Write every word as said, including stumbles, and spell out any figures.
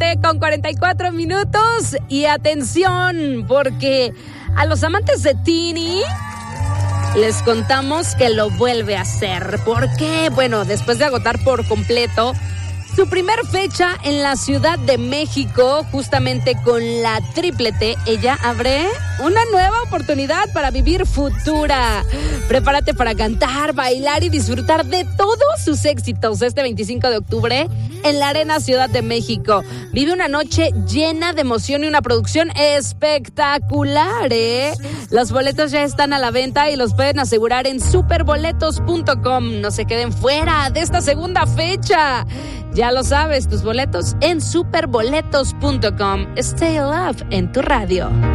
tarde con cuarenta y cuatro minutos. Y atención, porque a los amantes de Tini les contamos que lo vuelve a hacer. ¿Por qué? Bueno, después de agotar por completo su primer fecha en la Ciudad de México, justamente con la Triple T, ella abre una nueva oportunidad para vivir Futura. Prepárate para cantar, bailar y disfrutar de todos sus éxitos este veinticinco de octubre en la Arena Ciudad de México. Vive una noche llena de emoción y una producción espectacular, ¿eh? Los boletos ya están a la venta y los pueden asegurar en superboletos punto com. No se queden fuera de esta segunda fecha. Ya lo sabes, tus boletos en superboletos punto com. Stay Alive en tu radio.